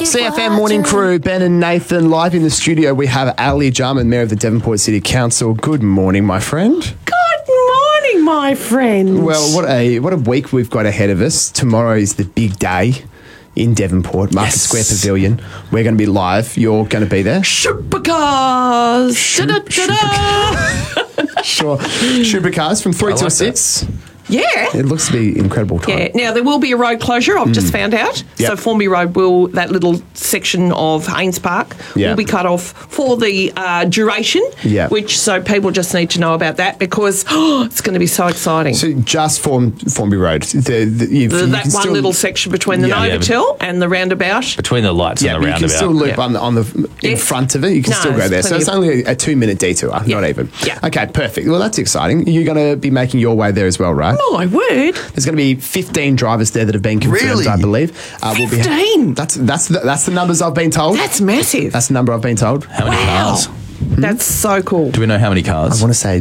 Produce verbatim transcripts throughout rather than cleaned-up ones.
C F M Morning Crew, Ben and Nathan, live in the studio. We have Ali Jarman, Mayor of the Devonport City Council. Good morning, my friend. Good morning, my friend. Well, what a what a week we've got ahead of us. Tomorrow is the big day in Devonport, Market Yes. Square Pavilion. We're going to be live. You're going to be there. Supercars. Shoop- Da-da-da-da. Sure. Supercars from three I till like six. Yeah. It looks to be incredible time. Yeah. Now, there will be a road closure, I've just found out. Yep. So, Formby Road will, that little section of Haynes Park Yeah. will be cut off for the uh, duration, Yeah. which, so people just need to know about that because oh, it's going to be so exciting. So just Form, Formby Road. The, the, you, The- you that can one still- little section between the Yeah. Yeah, but- Novotel and the roundabout. Between the lights Yeah, and but the you can roundabout. still loop Yeah. on, on the in Yeah. front of it. You can No, still go there's there. So plenty it's of- only a, a two minute detour, Yeah. not even. Yeah. Okay, perfect. Well, that's exciting. You're going to be making your way there as well, right? My word. There's going to be fifteen drivers there that have been confirmed, Really? I believe. Uh, we'll be- fifteen? that's that's the, that's the numbers I've been told. That's massive. That's the number I've been told. How many wow. cars? That's so cool. Do we know how many cars? I want to say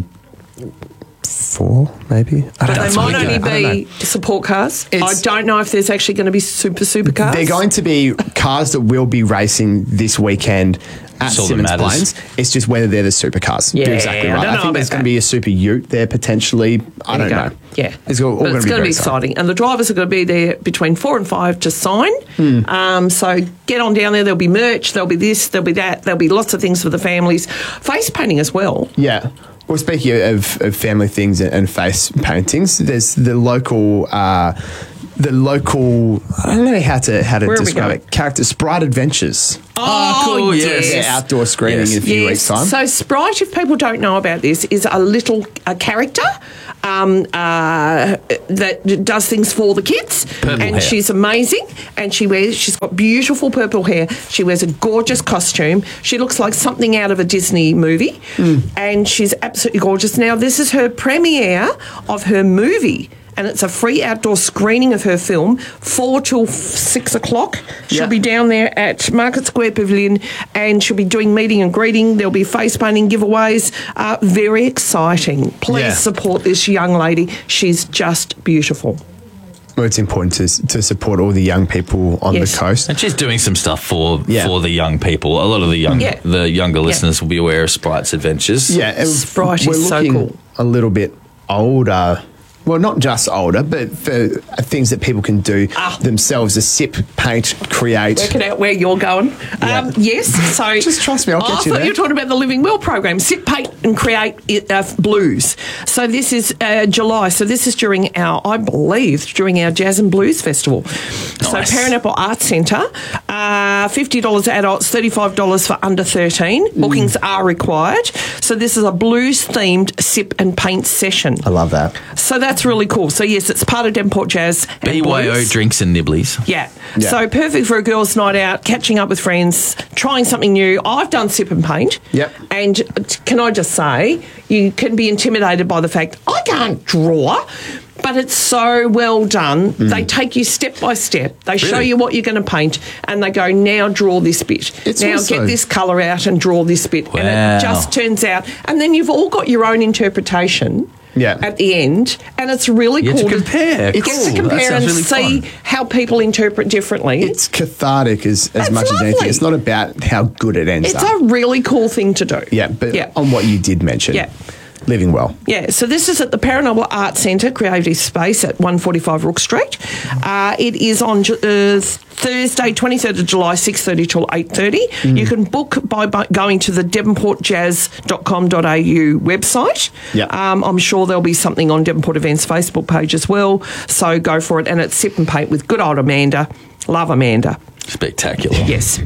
four, maybe. I don't know. They might I only don't be know. support cars. It's- I don't know if there's actually going to be super, super cars. They're going to be cars that will be racing this weekend at That's all that Simmons matters. Plains. It's just whether they're the supercars. Yeah, You're exactly I right. don't I, know think there's about going to be a super ute there potentially. I There don't you know. go. Yeah. It's all, all But going it's to be going to very be exciting. And the drivers are going to be there between four and five to sign. Hmm. Um, so get on down there. There'll be merch. There'll be this. There'll be that. There'll be lots of things for the families. Face painting as well. Yeah. Well, speaking of, of family things and, and face paintings, there's the local, uh, the local. I don't know how to how to Where are we describe going? it. Character Sprite Adventures. Oh, cool, yes. Their outdoor screening Yes. in a few Yes. weeks' time. So Sprite, if people don't know about this, is a little a character um, uh, that does things for the kids, Purple and hair. she's amazing. And she wears, she's got beautiful purple hair. She wears a gorgeous costume. She looks like something out of a Disney movie, and she's absolutely gorgeous. Now, this is her premiere of her movie. And it's a free outdoor screening of her film, four till f- six o'clock. She'll Yeah. be down there at Market Square Pavilion, and she'll be doing meeting and greeting. There'll be face painting giveaways. Uh, very exciting. Please Yeah. support this young lady. She's just beautiful. Well, it's important to, to support all the young people on Yes. the coast. And she's doing some stuff for Yeah. for the young people. A lot of the young Yeah. the younger listeners will be aware of Sprite's adventures. Yeah, and Sprite we're is so looking cool. a little bit older. Well, not just older, but for things that people can do Ah. themselves: a sip, paint, create. Working out where you're going. Yeah. Um, yes, so Just trust me, I'll Oh, get I you thought there. you were talking about the Living Well program. Sit, paint, and create it, uh, blues. So this is uh, July. So this is during our, I believe, during our Jazz and Blues Festival. Nice. So Paranaple Arts Centre, uh, fifty dollars adults, thirty-five dollars for under thirteen. Mm. Bookings are required. So this is a blues themed sip and paint session. I love that. So that's really cool. So yes, it's part of Devonport Jazz and B Y O Blues. drinks and nibblies. Yeah. Yeah. So perfect for a girls' night out, catching up with friends, trying something new. I've done sip and paint. Yep. And t- can I just say, you can be intimidated by the fact I can't draw, but it's so well done. Mm. They take you step by step. They show Really? you what you're going to paint, and they go, now draw this bit. It's now also- get this colour out and draw this bit. And Wow. it just turns out. And then you've all got your own interpretation. Yeah. At the end, and it's really You get cool to compare. You get Cool. to That compare sounds and really see fun. how people interpret differently. It's cathartic as, as That's much as anything. lovely. It's not about how good it ends It's up. a really cool thing to do. yeah, but yeah. on what you did mention. Yeah. Living well. Yeah, so this is at the Paranoble Arts Centre, Creative Space at one forty-five Rook Street. Uh, it is on Ju- uh, Thursday, twenty-third of July, six thirty till eight thirty. Mm. You can book by, by going to the devonport jazz dot com dot a u website. Yeah. Um, I'm sure there'll be something on Devonport Events Facebook page as well, so go for it. And it's Sip and Paint with good old Amanda. Love Amanda. Spectacular. Yes.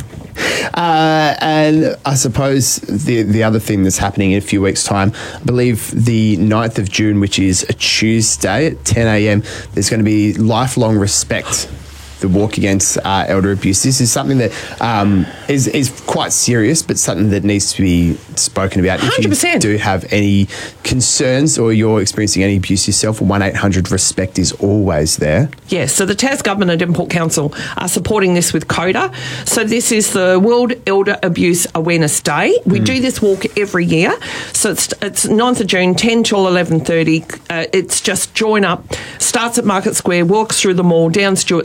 Uh, and I suppose the the other thing that's happening in a few weeks' time, I believe the ninth of June, which is a Tuesday at ten a.m, there's going to be Lifelong Respect, the walk against uh, elder abuse. This is something that um, is, is quite serious, but something that needs to be spoken about. one hundred percent. If you do have any concerns or you're experiencing any abuse yourself, one eight hundred RESPECT is always there. Yes, so the Tas Government and Devonport Council are supporting this with CODA. So this is the World Elder Abuse Awareness Day. We mm. do this walk every year. So it's it's ninth of June, ten till eleven thirty. Uh, it's just join up, starts at Market Square, walks through the mall, down Stewart Street,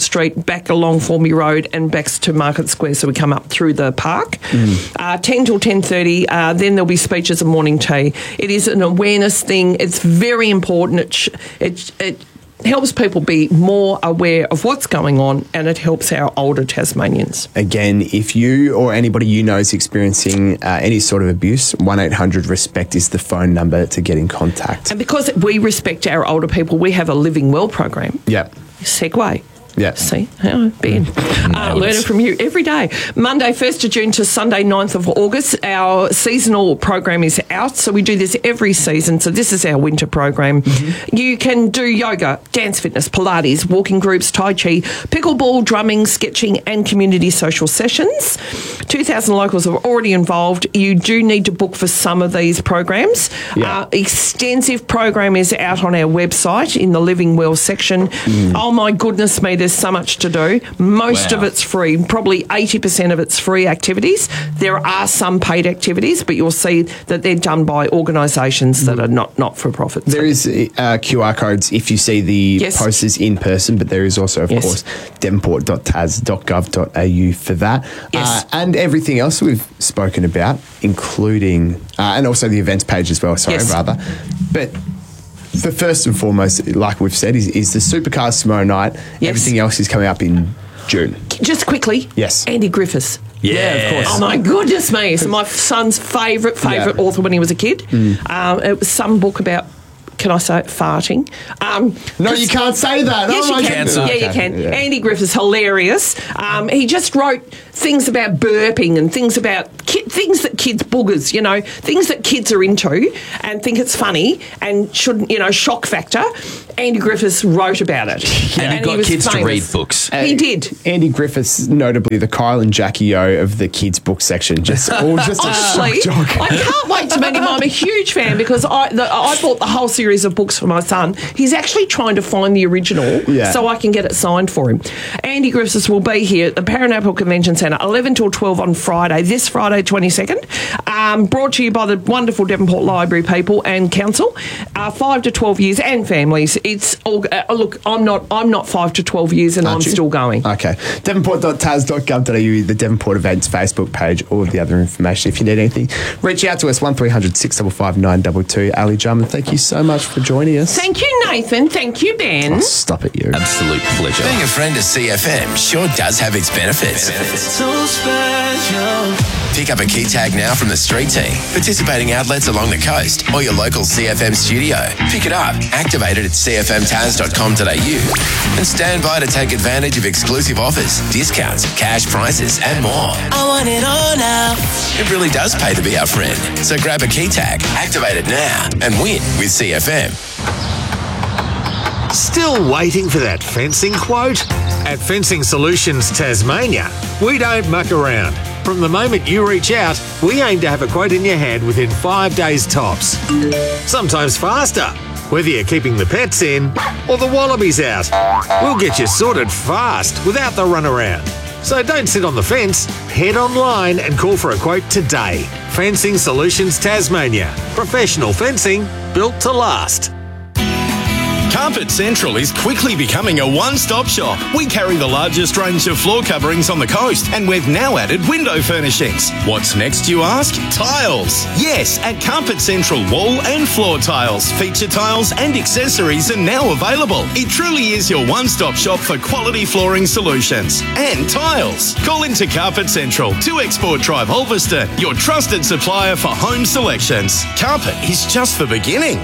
back along Formby Road and back to Market Square, so we come up through the park. Mm. Uh, ten till ten thirty, uh, then there'll be speeches and morning tea. It is an awareness thing. It's very important. It, sh- it, it helps people be more aware of what's going on, and it helps our older Tasmanians. Again, if you or anybody you know is experiencing uh, any sort of abuse, one eight hundred RESPECT is the phone number to get in contact. And because we respect our older people, we have a Living Well program. Yeah. Segue. Yeah. See, oh, Ben, uh, learning from you every day. Monday, first of June to Sunday, ninth of August, our seasonal program is out. So we do this every season. So this is our winter program. Mm-hmm. You can do yoga, dance fitness, Pilates, walking groups, Tai Chi, pickleball, drumming, sketching, and community social sessions. two thousand locals are already involved. You do need to book for some of these programs. Yeah. Uh, extensive program is out on our website in the Living Well section. Mm. Oh, my goodness me. There's so much to do. Most Wow. of it's free. Probably eighty percent of it's free activities. There are some paid activities, but you'll see that they're done by organisations that are not not-for-profit. There is uh, Q R codes if you see the Yes. posters in person, but there is also, of Yes. course, devonport dot tas dot gov dot a u for that. Yes. Uh, and everything else we've spoken about, including, uh, and also the events page as well, sorry, Yes. rather. But the first and foremost, like we've said, is, is the supercars tomorrow night. Yes. Everything else is coming up in June. Just quickly, Yes. Andy Griffiths. Yeah, of course. Oh my goodness me! It's my son's favourite favourite Yeah. author when he was a kid. Um, it was some book about. Can I say it? Farting? Um, No, 'cause- you can't say that. Yes, oh, you my can. goodness. Yeah, Okay. you can. Yeah. Andy Griffiths, hilarious. Um, he just wrote things about burping and things about ki- things that kids boogers, you know, things that kids are into and think it's funny and shouldn't, you know, shock factor. Andy Griffiths wrote about it. And he got was kids to famous. read books. He did. Andy Griffiths, notably the Kyle and Jackie O of the kids' book section. Just all just a Honestly, shock jock. I can't wait to meet him. I'm a huge fan because I the, I bought the whole series of books for my son. He's actually trying to find the original Yeah. so I can get it signed for him. Andy Griffiths will be here at the Paranapple Convention Centre, eleven till twelve on Friday, this Friday, twenty-second. Um, brought to you by the wonderful Devonport Library people and council. Uh, five to twelve years and families. It's all, uh, look, I'm not I'm not five to twelve years and Aren't I'm you? still going. Okay. devonport dot tas dot gov dot a u, the Devonport Events Facebook page, all of the other information. If you need anything, reach out to us, one three hundred six five five nine two two. Ali Jarman, thank you so much for joining us. Thank you, Nathan. Thank you, Ben. Oh, stop it, you. Absolute pleasure. Being a friend of C F M sure does have its benefits. So special. Pick up a key tag now from the street team, participating outlets along the coast, or your local C F M studio. Pick it up, activate it at c f m tas dot com dot a u, and stand by to take advantage of exclusive offers, discounts, cash prizes, and more. I want it all now. It really does pay to be our friend. So grab a key tag, activate it now, and win with C F M. Still waiting for that fencing quote? At Fencing Solutions Tasmania, we don't muck around. From the moment you reach out, we aim to have a quote in your hand within five days tops. Sometimes faster, whether you're keeping the pets in or the wallabies out. We'll get you sorted fast without the runaround. So don't sit on the fence, head online and call for a quote today. Fencing Solutions Tasmania. Professional fencing built to last. Carpet Central is quickly becoming a one-stop shop. We carry the largest range of floor coverings on the coast, and we've now added window furnishings. What's next, you ask? Tiles. Yes, at Carpet Central, wall and floor tiles, feature tiles and accessories are now available. It truly is your one-stop shop for quality flooring solutions. And tiles. Call into Carpet Central, two Export Drive, Ulverston, your trusted supplier for home selections. Carpet is just the beginning.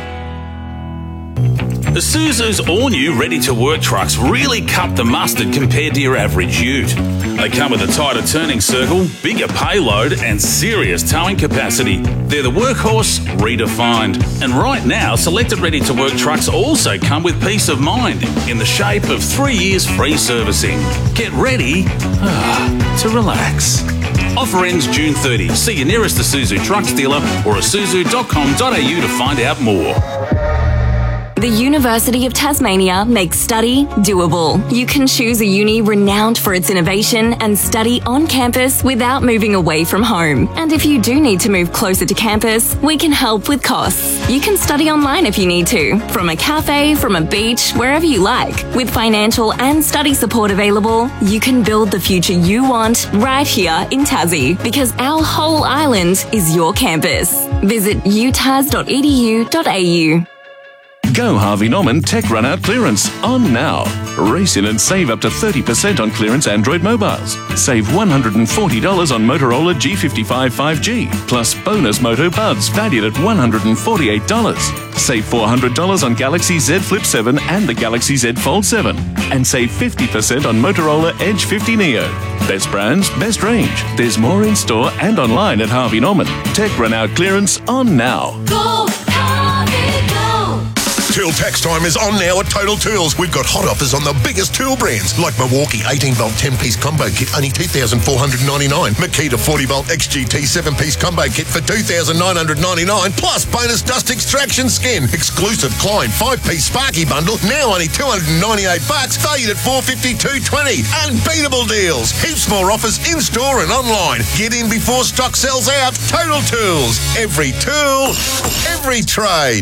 Isuzu's all-new ready-to-work trucks really cut the mustard compared to your average ute. They come with a tighter turning circle, bigger payload and serious towing capacity. They're the workhorse redefined. And right now, selected ready-to-work trucks also come with peace of mind in the shape of three years free servicing. Get ready ah, to relax. Offer ends June thirtieth. See your nearest Isuzu trucks dealer or isuzu dot com dot a u to find out more. The University of Tasmania makes study doable. You can choose a uni renowned for its innovation and study on campus without moving away from home. And if you do need to move closer to campus, we can help with costs. You can study online if you need to, from a cafe, from a beach, wherever you like. With financial and study support available, you can build the future you want right here in Tassie, because our whole island is your campus. Visit u tas dot e d u dot a u. Go Harvey Norman Tech Run Out Clearance on now. Race in and save up to thirty percent on clearance Android mobiles. Save one hundred forty dollars on Motorola G fifty-five five G, plus bonus Moto Buds valued at one hundred forty-eight dollars. Save four hundred dollars on Galaxy Z Flip seven and the Galaxy Z Fold seven. And save fifty percent on Motorola Edge fifty Neo. Best brands, best range. There's more in store and online at Harvey Norman. Tech Run Out Clearance on now. Go, Harvey, go. Tool tax time is on now at Total Tools. We've got hot offers on the biggest tool brands, like Milwaukee eighteen volt ten piece combo kit, only two thousand four hundred ninety-nine dollars. Makita forty volt X G T seven piece combo kit for two thousand nine hundred ninety-nine dollars, plus bonus dust extraction skin. Exclusive Klein five piece Sparky bundle, now only two hundred ninety-eight bucks, valued at four hundred fifty-two dollars twenty. Unbeatable deals. Heaps more offers in store and online. Get in before stock sells out. Total Tools. Every tool, every trade.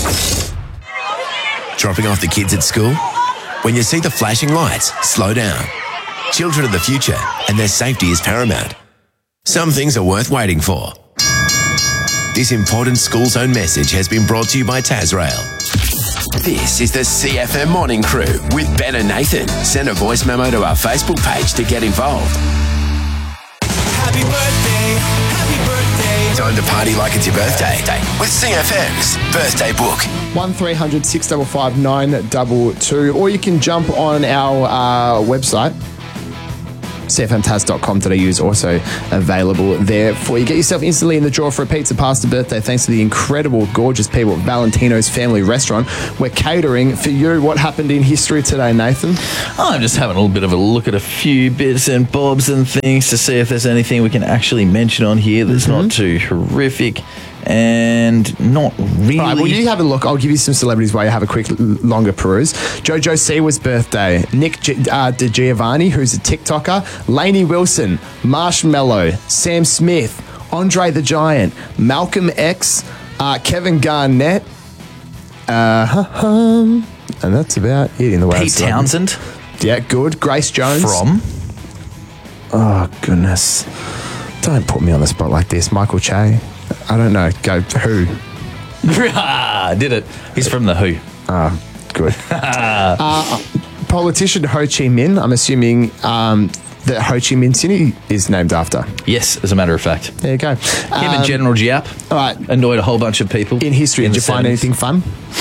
Dropping off the kids at school? When you see the flashing lights, slow down. Children are the future, and their safety is paramount. Some things are worth waiting for. This important school zone message has been brought to you by Tasrail. This is the C F M Morning Crew with Ben and Nathan. Send a voice memo to our Facebook page to get involved. Happy birthday, happy birthday. Time to party like it's your birthday with C F M's Birthday Book. one three hundred six five five nine two two, or you can jump on our uh, website. c f m tas dot com dot a u is also available there for you. Get yourself instantly in the draw for a pizza pasta birthday thanks to the incredible, gorgeous people at Valentino's Family Restaurant. We're catering for you. What happened in history today, Nathan? Oh, I'm just having a little bit of a look at a few bits and bobs and things to see if there's anything we can actually mention on here that's Mm-hmm. not too horrific and not really. All right, well, you have a look. I'll give you some celebrities while you have a quick, l- longer peruse. Jojo Siwa's birthday. Nick G- uh, DiGiovanni, who's a TikToker. Lainey Wilson. Marshmello. Sam Smith. Andre the Giant. Malcolm X. Uh, Kevin Garnett. Uh, and that's about it in the way Pete of something. Townsend. Yeah, good. Grace Jones. From? Oh, goodness. Don't put me on the spot like this. Michael Che. I don't know. Go who? Did it. He's from The Who. Ah, good. uh, politician Ho Chi Minh. I'm assuming um, that Ho Chi Minh City is named after. Yes, as a matter of fact. There you go. Him Um, and General Giap. All right. Annoyed a whole bunch of people. In history, in did you the find seventies. anything fun?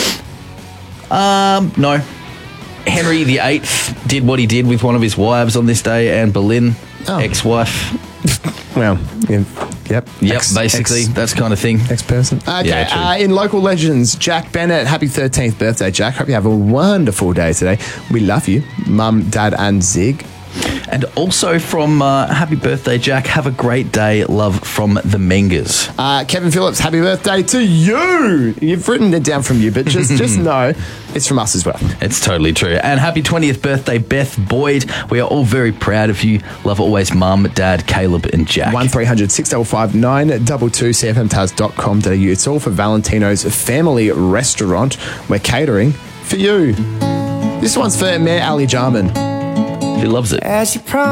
Um, no. Henry the Eighth did what he did with one of his wives on this day, Anne Boleyn, Oh. ex-wife. Well, yeah, yep. Yep, Ex- basically, ex- that kind of thing. Ex-person. Okay, Yeah, true. uh, in local legends, Jack Bennett, happy thirteenth birthday, Jack. Hope you have a wonderful day today. We love you, Mum, Dad, and Zig. And also from uh, Happy Birthday, Jack. Have a great day. Love from the Mengers. Uh, Kevin Phillips, happy birthday to you. You've written it down from you, but just, just know it's from us as well. It's totally true. And happy twentieth birthday, Beth Boyd. We are all very proud of you. Love always, Mum, Dad, Caleb, and Jack. one three hundred six five five nine two two, c f m tas dot com dot a u. It's all for Valentino's Family Restaurant. We're catering for you. This one's for Mayor Ali Jarman. He loves it. As you promised.